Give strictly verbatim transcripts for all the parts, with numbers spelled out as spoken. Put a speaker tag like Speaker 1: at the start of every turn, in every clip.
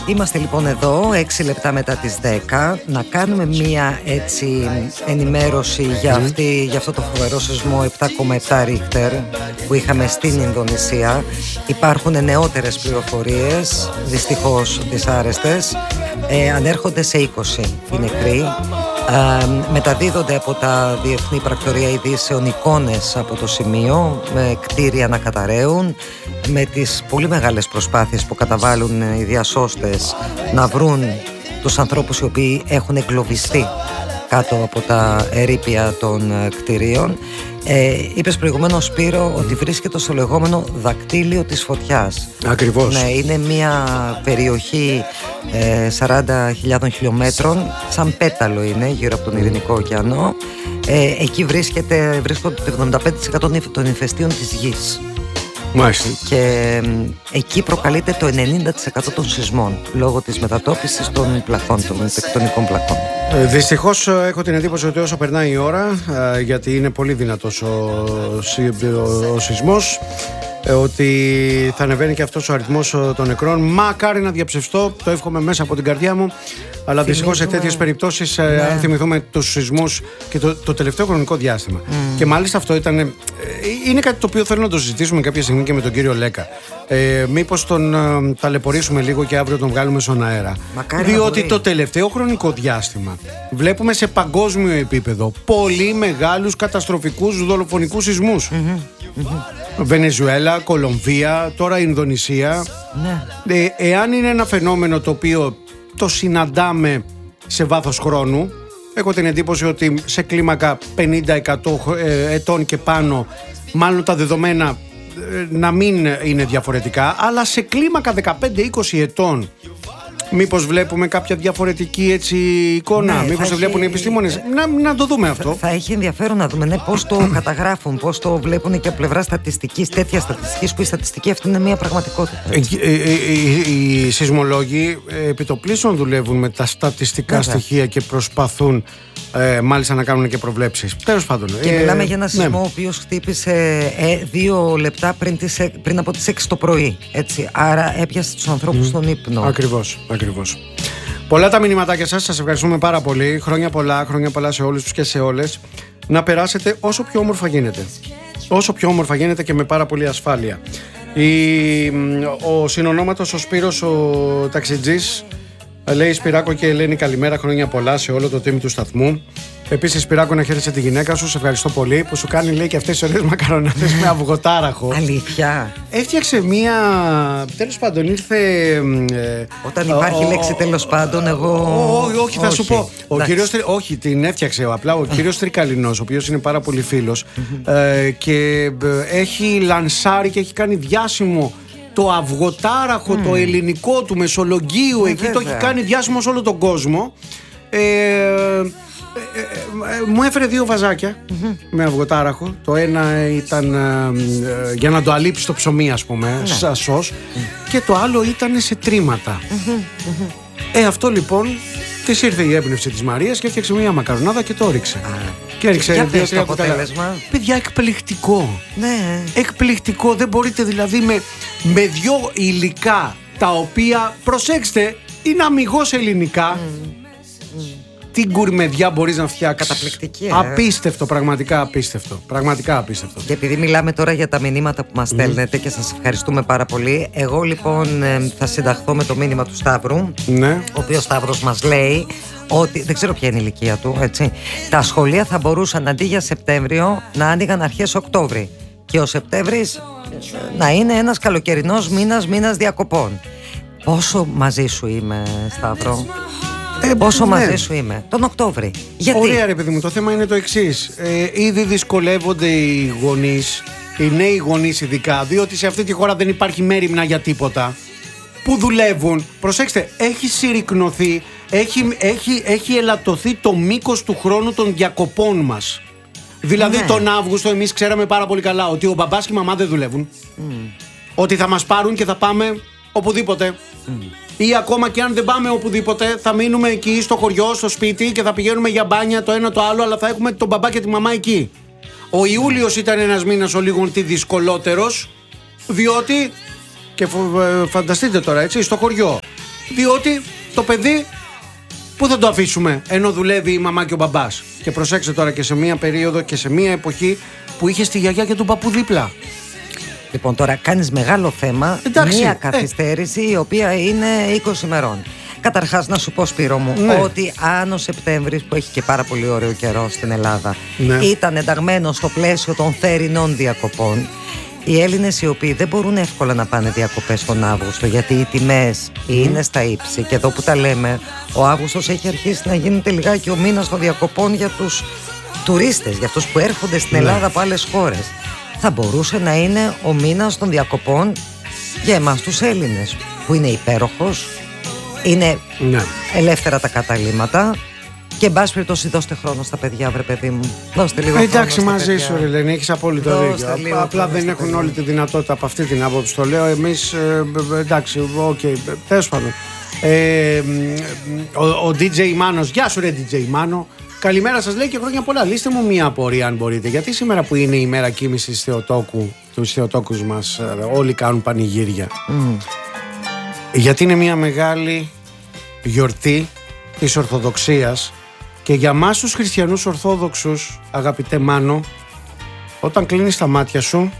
Speaker 1: Είμαστε λοιπόν εδώ, έξι λεπτά μετά τις δέκα, να κάνουμε μία έτσι ενημέρωση για, αυτή, για αυτό το φοβερό σεισμό επτά κόμμα επτά Ρίχτερ που είχαμε στην Ινδονησία. Υπάρχουν νεότερες πληροφορίες, δυστυχώς δυσάρεστες, ε, ανέρχονται σε είκοσι οι νεκροί. Ε, μεταδίδονται από τα Διεθνή Πρακτορία Ειδήσεων εικόνες από το σημείο, με κτίρια να καταραίουν, με τις πολύ μεγάλες προσπάθειες που καταβάλουν οι διασώστες να βρουν τους ανθρώπους οι οποίοι έχουν εγκλωβιστεί κάτω από τα ερείπια των κτιρίων. Ε, είπες προηγουμένως, Σπύρο, ότι βρίσκεται στο λεγόμενο δακτύλιο της φωτιάς.
Speaker 2: Ακριβώς.
Speaker 1: Ναι, είναι μια περιοχή ε, σαράντα χιλιάδων χιλιόμετρων, σαν πέταλο είναι, γύρω από τον Ειρηνικό ωκεανό. Ε, εκεί βρίσκεται, βρίσκονται το εβδομήντα πέντε τοις εκατό των ηφαιστείων της γης.
Speaker 2: Μάλιστα.
Speaker 1: Και ε, εκεί προκαλείται το ενενήντα τοις εκατό των σεισμών λόγω της μετατόπισης των πλακών, των τεκτονικών πλακών.
Speaker 2: Ε, δυστυχώς έχω την εντύπωση ότι όσο περνάει η ώρα, ε, γιατί είναι πολύ δυνατός ο, ο, ο σεισμός, ε, ότι θα ανεβαίνει και αυτός ο αριθμός των νεκρών. Μακάρι να διαψευστώ, το εύχομαι μέσα από την καρδιά μου. Αλλά δυστυχώς σε τέτοιες περιπτώσεις, ναι. αν θυμηθούμε τους σεισμούς και το, το τελευταίο χρονικό διάστημα. Mm. Και μάλιστα αυτό ήταν. Ε, είναι κάτι το οποίο θέλω να το συζητήσουμε κάποια στιγμή και με τον κύριο Λέκα. Ε, μήπως τον ε, ταλαιπωρήσουμε λίγο και αύριο τον βγάλουμε στον αέρα.
Speaker 1: Μακάρι.
Speaker 2: Διότι το τελευταίο χρονικό διάστημα βλέπουμε σε παγκόσμιο επίπεδο πολύ μεγάλους καταστροφικούς δολοφονικούς σεισμούς. Mm-hmm. Mm-hmm. Βενεζουέλα, Κολομβία, τώρα Ινδονησία. Ναι. Ε, εάν είναι ένα φαινόμενο το οποίο το συναντάμε σε βάθος χρόνου, έχω την εντύπωση ότι σε κλίμακα πενήντα εκατό ετών και πάνω μάλλον τα δεδομένα να μην είναι διαφορετικά, αλλά σε κλίμακα δεκαπέντε είκοσι ετών μήπως βλέπουμε κάποια διαφορετική έτσι εικόνα, ναι, μήπως το βλέπουν οι επιστήμονες, να, να το δούμε αυτό.
Speaker 1: Θα, θα έχει ενδιαφέρον να δούμε, ναι, πώς το καταγράφουν, πώς το βλέπουν και από πλευρά στατιστικής, τέτοια στατιστικής που η στατιστική αυτή είναι μια πραγματικότητα.
Speaker 2: Ε, ε, ε, ε, οι σεισμολόγοι επί το πλήσον δουλεύουν με τα στατιστικά ναι, στοιχεία και προσπαθούν ε, μάλιστα να κάνουν και προβλέψεις. Τέλος πάντων.
Speaker 1: Και
Speaker 2: ε,
Speaker 1: μιλάμε για ένα σεισμό
Speaker 2: ναι.
Speaker 1: ο οποίος χτύπησε ε, δύο λεπτά πριν, τις, πριν από τις έξι το πρωί. Έτσι. Άρα έπιασε τους ανθρώπους mm. στον ύπνο.
Speaker 2: Ακριβώς. Ακριβώς. Πολλά τα μηνυματάκια σας, σας ευχαριστούμε πάρα πολύ. Χρόνια πολλά, χρόνια πολλά σε όλους τους και σε όλες. Να περάσετε όσο πιο όμορφα γίνεται. Όσο πιο όμορφα γίνεται και με πάρα πολύ ασφάλεια. Η, ο συνονόματος ο Σπύρος ο ταξιτζής λέει: Σπυράκο και Ελένη, καλημέρα, χρόνια πολλά σε όλο το team του σταθμού. Επίσης, Σπυράκο, να χαίρεσαι τη γυναίκα σου. Σε ευχαριστώ πολύ που σου κάνει, λέει, και αυτές τις ωραίες μακαρονάδες με αυγοτάραχο.
Speaker 1: Αλήθεια.
Speaker 2: Έφτιαξε μία. Τέλος πάντων, ήρθε. Ε,
Speaker 1: Όταν υπάρχει ο, λέξη τέλος πάντων, εγώ.
Speaker 2: Ό, ό, όχι, θα όχι. σου πω. Ο κύριος, όχι, την έφτιαξε απλά ο κύριος Τρικαλινός, ο οποίος είναι πάρα πολύ φίλος ε, και έχει λανσάρει και έχει κάνει διάσημο το αυγοτάραχο, mm. το ελληνικό του Μεσολογγίου. Ε, εκεί βέβαια. Το έχει κάνει διάσημο σε όλο τον κόσμο. Ε, Ε, ε, ε, μου έφερε δύο βαζάκια mm-hmm. με αυγοτάραχο. Το ένα ήταν ε, ε, για να το αλείψει το ψωμί, ας πούμε, yeah. σαν σως mm. και το άλλο ήταν σε τρίματα. Mm-hmm. Ε, αυτό λοιπόν της ήρθε η έμπνευση της Μαρίας και έφτιαξε μια μακαρονάδα και το έριξε. Ah. Και έριξε δύο τρία αποτέλεσμα. Παιδιά, εκπληκτικό. Ναι. Εκπληκτικό. Δεν μπορείτε δηλαδή με, με δυο υλικά τα οποία, προσέξτε, είναι αμιγώς ελληνικά. Mm. Mm. Τι γκουρμεδιά μπορείς να φτιάξεις.
Speaker 1: Καταπληκτική. Ε.
Speaker 2: Απίστευτο, πραγματικά απίστευτο. Πραγματικά απίστευτο.
Speaker 1: Και επειδή μιλάμε τώρα για τα μηνύματα που μας mm. στέλνετε και σας ευχαριστούμε πάρα πολύ, εγώ λοιπόν θα συνταχθώ με το μήνυμα του Σταύρου. Ναι. Ο οποίος Σταύρος μας λέει ότι, δεν ξέρω ποια είναι η ηλικία του, έτσι, τα σχολεία θα μπορούσαν αντί για Σεπτέμβριο να άνοιγαν αρχές Οκτώβρη και ο Σεπτέμβρης να είναι ένας καλοκαιρινός μήνας, μήνας διακοπών. Πόσο μαζί σου είμαι, Σταύρο. Ε, Πόσο ναι. μαζί σου είμαι, τον Οκτώβρη. Γιατί?
Speaker 2: Ωραία, ρε παιδί μου, το θέμα είναι το εξής. Ε, ήδη δυσκολεύονται οι γονείς, οι νέοι γονείς ειδικά, διότι σε αυτή τη χώρα δεν υπάρχει μέριμνα για τίποτα. Που δουλεύουν, προσέξτε, έχει συρρικνωθεί, έχει, έχει, έχει ελαττωθεί το μήκος του χρόνου των διακοπών μας. Δηλαδή ναι. τον Αύγουστο εμείς ξέραμε πάρα πολύ καλά ότι ο μπαμπάς και η μαμά δεν δουλεύουν. Mm. Ότι θα μας πάρουν και θα πάμε οπουδήποτε. Mm. Ή ακόμα και αν δεν πάμε οπουδήποτε, θα μείνουμε εκεί στο χωριό, στο σπίτι και θα πηγαίνουμε για μπάνια το ένα το άλλο, αλλά θα έχουμε τον μπαμπά και τη μαμά εκεί. Ο Ιούλιος ήταν ένας μήνας ο λίγο τι δυσκολότερος, διότι, και φανταστείτε τώρα έτσι, στο χωριό, Διότι το παιδί πού θα το αφήσουμε ενώ δουλεύει η μαμά και ο μπαμπάς? Και προσέξτε τώρα, και σε μία περίοδο και σε μία εποχή που είχε τη γιαγιά και τον παππού δίπλα.
Speaker 1: Λοιπόν, τώρα κάνεις μεγάλο θέμα.
Speaker 2: Εντάξει,
Speaker 1: μία καθυστέρηση ε. η οποία είναι είκοσι ημερών. Καταρχάς να σου πω, Σπύρο μου, ναι. ότι αν ο Σεπτέμβρης, που έχει και πάρα πολύ ωραίο καιρό στην Ελλάδα, ναι. ήταν ενταγμένο στο πλαίσιο των θερινών διακοπών, οι Έλληνες οι οποίοι δεν μπορούν εύκολα να πάνε διακοπές τον Αύγουστο, γιατί οι τιμές mm. είναι στα ύψη, και εδώ που τα λέμε, ο Αύγουστος έχει αρχίσει να γίνεται λιγάκι ο μήνας των διακοπών για τους τουρίστες, για αυτούς που έρχονται στην Ελλάδα mm. από άλλες χώρες. Θα μπορούσε να είναι ο μήνας των διακοπών για εμάς τους Έλληνες, που είναι υπέροχος, είναι ναι. ελεύθερα τα καταλύματα. Και εν πάση περιπτώσει, δώστε χρόνο στα παιδιά, βρε παιδί μου. Δώστε λίγο χρόνο. Εντάξει,
Speaker 2: μαζί σου, Ελένη, έχεις απόλυτο δίκιο. Απλά δεν έχουν όλη τη δυνατότητα από αυτή την άποψη. Το λέω εμείς. Ε, εντάξει, οκ, okay, τέλος πάντων. Ε, ο, ο ντι τζέι Μάνος, γεια σου, ρε ντι τζέι Μάνο. Καλημέρα σας, λέει, και χρόνια πολλά. Λύστε μου μία απορία, αν μπορείτε. Γιατί σήμερα που είναι η μέρα κοίμησης Θεοτόκου, τους Θεοτόκους μας, όλοι κάνουν πανηγύρια? Mm. Γιατί είναι μία μεγάλη γιορτή της Ορθοδοξίας. Και για μας τους χριστιανούς Ορθόδοξους, αγαπητέ Μάνο, όταν κλείνεις τα μάτια σου,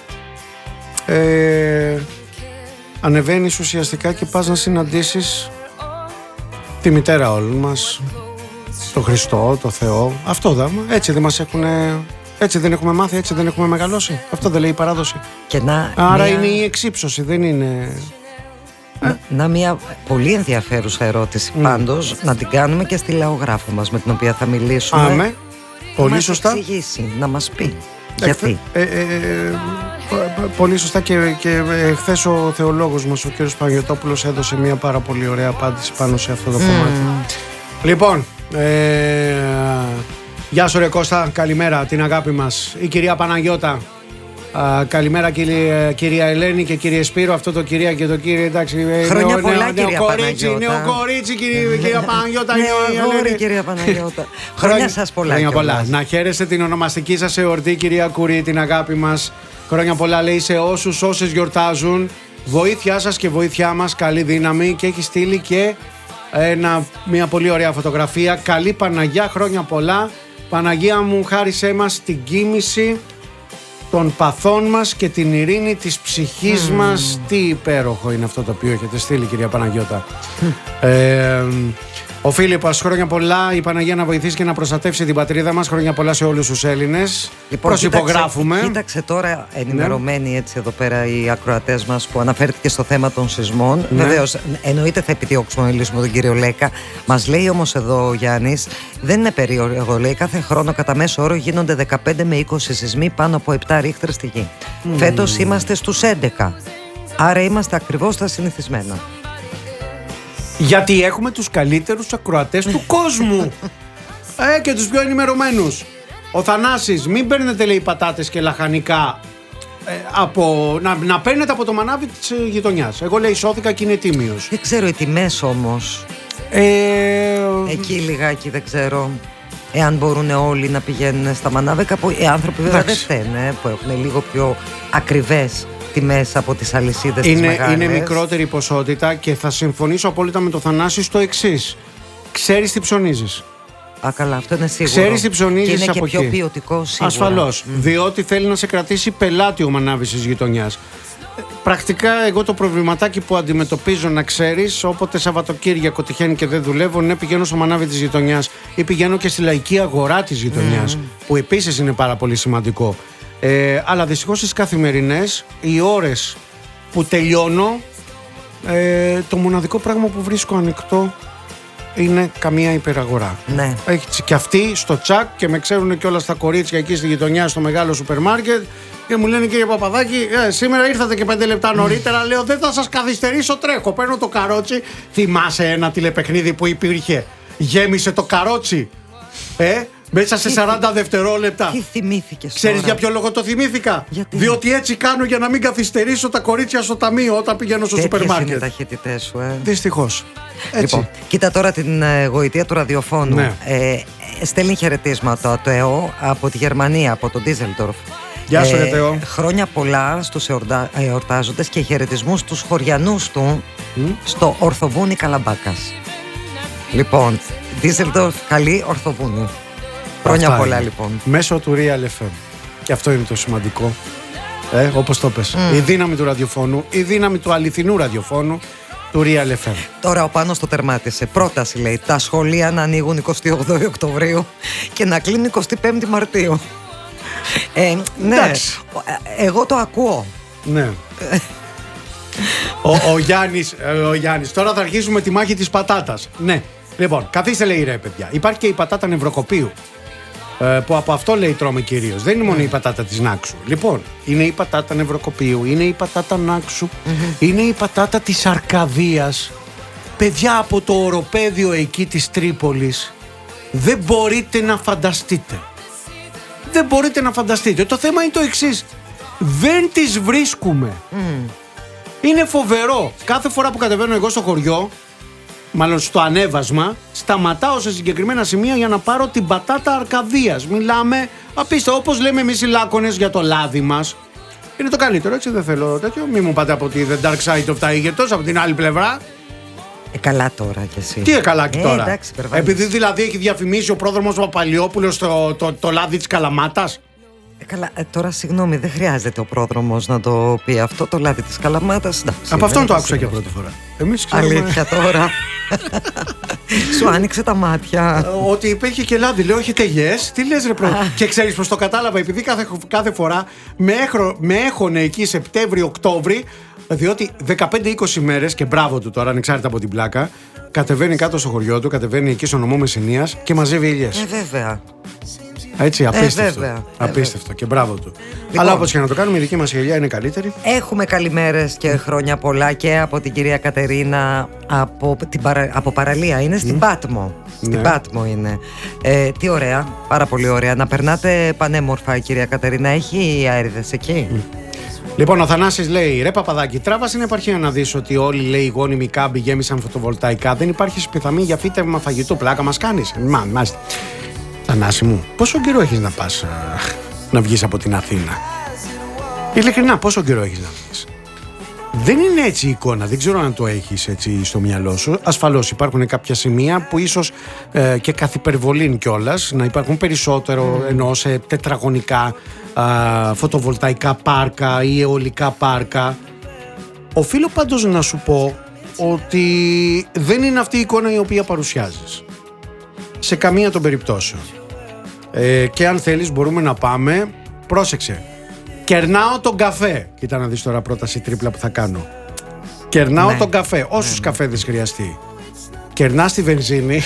Speaker 2: ε, ανεβαίνεις ουσιαστικά και πας να συναντήσεις τη μητέρα όλων μας, το Χριστό, το Θεό. Αυτό δεν, έτσι δεν μας έχουν, έτσι δεν έχουμε μάθει, έτσι δεν έχουμε μεγαλώσει. Αυτό δεν λέει η παράδοση.
Speaker 1: Και να,
Speaker 2: Άρα
Speaker 1: μια...
Speaker 2: είναι η εξύψωση, δεν είναι...
Speaker 1: Να, να μια πολύ ενδιαφέρουσα ερώτηση mm. πάντως, να την κάνουμε και στη λαογράφο μας, με την οποία θα μιλήσουμε.
Speaker 2: Άμε, πολύ
Speaker 1: να
Speaker 2: σωστά.
Speaker 1: Να μας εξηγήσει, να μας πει ε, γιατί.
Speaker 2: Ε, ε, ε, ε, πολύ σωστά, και, και ε, χθες ο θεολόγος μας, ο κύριος Παναγιωτόπουλος, έδωσε μια πάρα πολύ ωραία απάντηση πάνω σε αυτό το mm. κομμάτι. Λοιπόν, ε, γεια σου ρε Κώστα, καλημέρα, την αγάπη μας, η κυρία Παναγιώτα. Uh, καλημέρα κυρία, κυρία Ελένη και κύριε Σπύρο. Αυτό το κυρία και το κύριε, εντάξει.
Speaker 1: Χρόνια νέο, πολλά,
Speaker 2: νέο,
Speaker 1: κυρία
Speaker 2: νέο κορίτσι,
Speaker 1: Παναγιώτα.
Speaker 2: νέο κορίτσι, κυρία, κυρία Παναγιώτα.
Speaker 1: Νέο αγόρι, κυρία Παναγιώτα. Χρόνια σας πολλά.
Speaker 2: Χρόνια πολλά. Να χαίρεστε την ονομαστική σας εορτή, κυρία Κουρί, την αγάπη μας. Χρόνια πολλά, λέει, σε όσους, όσες γιορτάζουν. Βοήθειά σας και βοήθειά μας, καλή δύναμη. Και έχει στείλει και ένα, μια πολύ ωραία φωτογραφία. Καλή Παναγιά, χρόνια πολλά. Παναγία μου, χάρισέ μας την κοίμηση των παθών μας και την ειρήνη της ψυχής mm. μας. Τι υπέροχο είναι αυτό το οποίο έχετε στείλει, κυρία Παναγιώτα. ε, ο Φίλιππας, χρόνια πολλά. Η Παναγία να βοηθήσει και να προστατεύσει την πατρίδα μας. Χρόνια πολλά σε όλους τους Έλληνες. Λοιπόν, προσυπογράφουμε.
Speaker 1: Κοίταξε, κοίταξε τώρα, ενημερωμένοι έτσι εδώ πέρα οι ακροατές μας, που αναφέρθηκε στο θέμα των σεισμών. Ναι. Βεβαίως, εννοείται θα επιδιώξουμε να μιλήσουμε τον κύριο Λέκα. Μας λέει όμως εδώ ο Γιάννης, δεν είναι περίεργο, λέει, κάθε χρόνο κατά μέσο όρο γίνονται δεκαπέντε με είκοσι σεισμοί πάνω από επτά ρίχτερ στη γη. Mm. Φέτος είμαστε στους έντεκα. Άρα είμαστε ακριβώς τα συνηθισμένα.
Speaker 2: Γιατί έχουμε τους καλύτερους ακροατές του κόσμου. Ε, και τους πιο ενημερωμένους. Ο Θανάσης, μην παίρνετε, λέει, πατάτες και λαχανικά ε, από, να, να παίρνετε από το μανάβι της ε, γειτονιάς. Εγώ, λέει, σώθηκα και είναι τίμιος.
Speaker 1: Δεν ξέρω οι τιμές όμως.
Speaker 2: Ε,
Speaker 1: Εκεί λιγάκι δεν ξέρω. Εάν μπορούν όλοι να πηγαίνουν στα μανάβικα, που οι άνθρωποι βέβαια δεν φταίνε, που έχουν λίγο πιο ακριβές τιμές από τις αλυσίδες
Speaker 2: είναι,
Speaker 1: τις μεγάλες.
Speaker 2: Είναι μικρότερη ποσότητα, και θα συμφωνήσω απόλυτα με το Θανάση στο εξής. Ξέρεις τι ψωνίζεις.
Speaker 1: Α, καλά, αυτό είναι σίγουρο.
Speaker 2: Ξέρεις τι ψωνίζεις.
Speaker 1: Και είναι
Speaker 2: από
Speaker 1: και πιο
Speaker 2: εκεί.
Speaker 1: ποιοτικό, σίγουρα.
Speaker 2: Ασφαλώς. Mm. Διότι θέλει να σε κρατήσει πελάτη ο μανάβης της γειτονιάς. Πρακτικά, εγώ το προβληματάκι που αντιμετωπίζω, να ξέρεις, όποτε Σαββατοκύριακο τυχαίνει και δεν δουλεύω, ναι, πηγαίνω στο μανάβι της γειτονιάς ή πηγαίνω και στη λαϊκή αγορά της γειτονιάς, mm. που επίσης είναι πάρα πολύ σημαντικό. Ε, αλλά δυστυχώς στις καθημερινές, οι ώρες που τελειώνω, ε, το μοναδικό πράγμα που βρίσκω ανοιχτό είναι καμία υπεραγορά.
Speaker 1: Ναι.
Speaker 2: Έχει και αυτή στο τσακ, και με ξέρουν και όλα στα κορίτσια εκεί στη γειτονιά, στο μεγάλο σούπερ μάρκετ, και μου λένε, κύριε Παπαδάκη, ε, σήμερα ήρθατε και πέντε λεπτά νωρίτερα. Λέω, δεν θα σας καθυστερήσω, τρέχω. Παίρνω το καρότσι. Θυμάσαι ένα τηλεπαιχνίδι που υπήρχε? Γέμισε το καρότσι. Ε, μέσα σε σαράντα δευτερόλεπτα.
Speaker 1: Τι θυμήθηκες?
Speaker 2: Ξέρεις για ποιο λόγο το θυμήθηκα?
Speaker 1: Γιατί?
Speaker 2: Διότι έτσι κάνω για να μην καθυστερήσω τα κορίτσια στο ταμείο όταν πηγαίνω στο σούπερ μάρκετ.
Speaker 1: Τέτοιες είναι ταχύτητές σου, ε.
Speaker 2: Δυστυχώς. Έτσι.
Speaker 1: Λοιπόν, κοίτα τώρα την ε, γοητεία του ραδιοφώνου.
Speaker 2: Ναι.
Speaker 1: Ε, στέλνει χαιρετίσματα το ΕΟ από τη Γερμανία, από τον Ντίζελντορφ.
Speaker 2: Γεια σου, ρε Θεό.
Speaker 1: Χρόνια πολλά στους εορτα... εορτάζοντες και χαιρετισμούς στους χωριανούς του mm? στο Ορθοβούνι Καλαμπάκας. Λοιπόν, Ντίζελντορφ, καλή Ορθοβούνι. Χρόνια πολλά είναι. Λοιπόν.
Speaker 2: Μέσω του Real εφ εμ. Και αυτό είναι το σημαντικό. Ε, όπως το πες. Mm. Η δύναμη του ραδιοφώνου, η δύναμη του αληθινού ραδιοφώνου, του Real εφ εμ.
Speaker 1: Τώρα ο Πάνος το τερμάτισε. Πρόταση λέει: τα σχολεία να ανοίγουν εικοστή όγδοη Οκτωβρίου και να κλείνουν εικοστή πέμπτη Μαρτίου. Ε, ναι, εντάξει. Εγώ το ακούω.
Speaker 2: Ναι. ο, ο, Γιάννης, ο Γιάννης, τώρα θα αρχίσουμε τη μάχη της πατάτας. Ναι. Λοιπόν, καθίστε, λέει, ρε παιδιά. Υπάρχει και η πατάτα νευροκοπίου. Που από αυτό, λέει, τρώμε κυρίως. Δεν είναι μόνο η πατάτα της Νάξου. Λοιπόν, είναι η πατάτα νευροκοπίου, είναι η πατάτα Νάξου, mm-hmm. είναι η πατάτα της Αρκαδίας. Παιδιά, από το οροπέδιο εκεί της Τρίπολης, δεν μπορείτε να φανταστείτε. Δεν μπορείτε να φανταστείτε. Το θέμα είναι το εξής. Δεν τις βρίσκουμε. Mm. Είναι φοβερό. Κάθε φορά που κατεβαίνω εγώ στο χωριό, μάλλον στο ανέβασμα, σταματάω σε συγκεκριμένα σημεία για να πάρω την πατάτα Αρκαδίας. Μιλάμε απίστευτο, όπως λέμε εμείς οι Λάκωνες για το λάδι μας. Είναι το καλύτερο, έτσι, δεν θέλω τέτοιο. Μην μου πάτε από τη The Dark Side of the Aegetos, από την άλλη πλευρά.
Speaker 1: Ε, καλά τώρα κι εσύ.
Speaker 2: Τι ε, καλά κι τώρα.
Speaker 1: Ε, εντάξει,
Speaker 2: επειδή δηλαδή έχει διαφημίσει ο πρόδρομος Παπαλιόπουλος το, το, το λάδι της Καλαμάτας.
Speaker 1: Ε, καλά, ε, τώρα συγγνώμη, δεν χρειάζεται ο πρόδρομος να το πει αυτό, το λάδι της Καλαμάτας. Εντάξει,
Speaker 2: από αυτόν το άκουσα και πρώτη φορά. Εμείς
Speaker 1: ξέρουμε... Αλήθεια τώρα. Σου άνοιξε τα μάτια.
Speaker 2: Ότι υπήρχε και λάδι. Λέω, έχετε yes. Τι λες, ρε πρώτα. Και ξέρεις πως το κατάλαβα, επειδή κάθε, κάθε φορά με, έχρο, με έχωνε εκεί Σεπτέμβρη-Οκτώβρη, διότι δεκαπέντε είκοσι μέρες, και μπράβο του τώρα, ανεξάρτητα από την πλάκα, κατεβαίνει κάτω στο χωριό του, κατεβαίνει εκεί στο νομό Μεσσηνίας και μαζεύει ελιές.
Speaker 1: Ε, βέβαια.
Speaker 2: Έτσι, απίστευτο.
Speaker 1: Ε, βέβαια,
Speaker 2: απίστευτο
Speaker 1: ε,
Speaker 2: και μπράβο του.
Speaker 1: Λοιπόν,
Speaker 2: αλλά όπως και να το κάνουμε, η δική μας ελιά είναι καλύτερη.
Speaker 1: Έχουμε καλημέρες και χρόνια πολλά και από την κυρία Κατερίνα από, την παρα, από παραλία. Είναι στην mm. Πάτμο. Στην ναι. Πάτμο είναι. Ε, τι ωραία, πάρα πολύ ωραία. Να περνάτε πανέμορφα, η κυρία Κατερίνα. Έχει αέριδες εκεί. Mm.
Speaker 2: Λοιπόν, ο Θανάσης λέει: ρε Παπαδάκη, τράβα στην επαρχία να δεις ότι όλοι, λέει, οι γόνιμοι κάμποι γέμισαν φωτοβολταϊκά. Δεν υπάρχει σπιθαμή για φύτευμα φαγητού. Πλάκα μας κάνεις. Μα, μάλιστα. Θανάση μου, πόσο καιρό έχεις να πας α, να βγεις από την Αθήνα? Ειλικρινά, πόσο καιρό έχεις να βγεις? Δεν είναι έτσι η εικόνα, δεν ξέρω αν το έχεις έτσι στο μυαλό σου. Ασφαλώς υπάρχουν κάποια σημεία που ίσως ε, και καθ' υπερβολήν κιόλας να υπάρχουν περισσότερο, mm. ενώ σε τετραγωνικά α, φωτοβολταϊκά πάρκα ή αιωλικά πάρκα. Οφείλω πάντως να σου πω ότι δεν είναι αυτή η εικόνα η οποία παρουσιάζεις σε καμία των περιπτώσεων. Ε, και αν θέλεις μπορούμε να πάμε. Πρόσεξε. Κερνάω τον καφέ. Κοίτα να δεις τώρα πρόταση τρίπλα που θα κάνω. Κερνάω ναι. τον καφέ. Όσους ναι. καφέδες χρειαστεί. Κερνάς τη βενζίνη.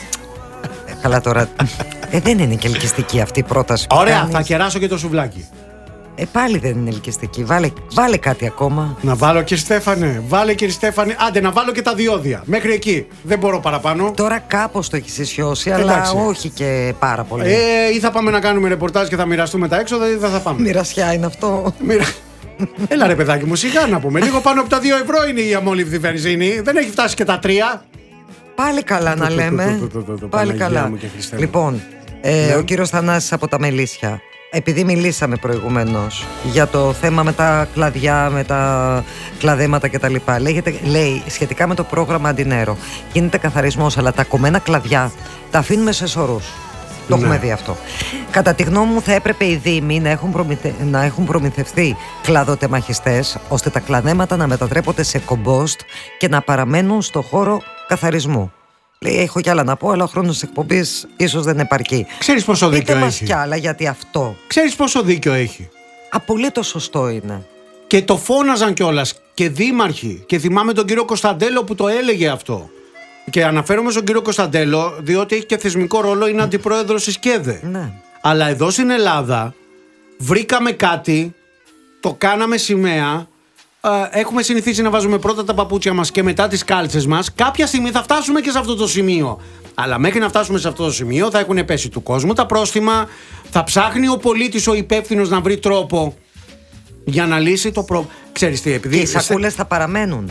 Speaker 1: Καλά τώρα. ε, δεν είναι και ελκυστική αυτή η πρόταση.
Speaker 2: Ωραία,
Speaker 1: κάνεις.
Speaker 2: Θα κεράσω και το σουβλάκι.
Speaker 1: Ε, πάλι δεν είναι ελκυστική. Βάλε, βάλε κάτι ακόμα.
Speaker 2: Να βάλω, κύριε Στέφανε. Βάλε, κύριε Στέφανε. Άντε, να βάλω και τα διόδια. Μέχρι εκεί. Δεν μπορώ παραπάνω.
Speaker 1: Τώρα κάπως το έχεις ισιώσει, αλλά εντάξει. όχι και πάρα πολύ.
Speaker 2: Ε, ή θα πάμε να κάνουμε ρεπορτάζ και θα μοιραστούμε τα έξοδα, ή δεν θα πάμε.
Speaker 1: Μοιρασιά είναι αυτό.
Speaker 2: Μοιρα... Έλα, ρε παιδάκι μου, σιγά να πούμε. Λίγο πάνω από τα δύο ευρώ είναι η αμόλυβδη βενζίνη. Δεν έχει φτάσει και τα τρία.
Speaker 1: Πάλι καλά να λέμε. Πάλι καλά. Λοιπόν, ο κύριος Θανάσης από τα Μελίσια. Επειδή μιλήσαμε προηγουμένως για το θέμα με τα κλαδιά, με τα κλαδέματα κτλ. Λέει σχετικά με το πρόγραμμα Αντινέρο. Γίνεται καθαρισμός, αλλά τα κομμένα κλαδιά τα αφήνουμε σε σωρούς. Το ναι. έχουμε δει αυτό. Κατά τη γνώμη μου, θα έπρεπε οι Δήμοι να έχουν, προμηθε... να έχουν προμηθευτεί κλαδοτεμαχιστές, ώστε τα κλαδέματα να μετατρέπονται σε κομπόστ και να παραμένουν στο χώρο καθαρισμού. Λέει, έχω κι άλλα να πω, αλλά ο χρόνος της εκπομπής ίσως δεν επαρκεί.
Speaker 2: Ξέρεις πόσο δίκιο
Speaker 1: Πείτε
Speaker 2: έχει.
Speaker 1: μας κι άλλα, γιατί αυτό.
Speaker 2: Ξέρεις πόσο δίκιο έχει.
Speaker 1: Απολύτως σωστό είναι.
Speaker 2: Και το φώναζαν κιόλας και δήμαρχοι. Και θυμάμαι τον κύριο Κωνσταντέλο που το έλεγε αυτό. Και αναφέρομαι στον κύριο Κωνσταντέλο, διότι έχει και θεσμικό ρόλο, είναι αντιπρόεδρος της ΚΕΔΕ.
Speaker 1: Ναι.
Speaker 2: Αλλά εδώ στην Ελλάδα βρήκαμε κάτι, το κάναμε σημαία. Έχουμε συνηθίσει να βάζουμε πρώτα τα παπούτσια μας και μετά τις κάλτσες μας. Κάποια στιγμή θα φτάσουμε και σε αυτό το σημείο. Αλλά μέχρι να φτάσουμε σε αυτό το σημείο θα έχουν πέσει του κόσμου τα πρόστιμα. Θα ψάχνει ο πολίτης, ο υπεύθυνος, να βρει τρόπο για να λύσει το πρόβλημα. Ξέρεις τι, επειδή.
Speaker 1: Και οι σακούλες θα παραμένουν.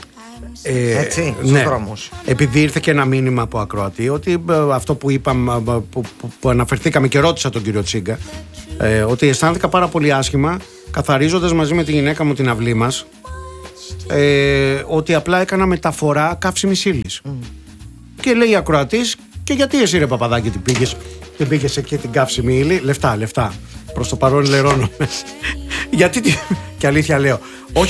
Speaker 2: Ε,
Speaker 1: Έτσι, στους
Speaker 2: ναι.
Speaker 1: δρόμους.
Speaker 2: Επειδή ήρθε και ένα μήνυμα από ακροατή, ότι ε, αυτό που είπαμε, που, που, που αναφερθήκαμε και ρώτησα τον κύριο Τσίγκα, ε, ότι αισθάνθηκα πάρα πολύ άσχημα καθαρίζοντας μαζί με τη γυναίκα μου την αυλή μας, ε, ότι απλά έκανα μεταφορά καύσιμης ύλης. Mm. Και λέει η ακροατής, και γιατί εσύ ρε Παπαδάκη την πήγες, την πήγες εκεί την καύσιμη ύλη? Λεφτά, λεφτά. Προς το παρόν λερώνομαι. Γιατί. Και αλήθεια λέω. Όχι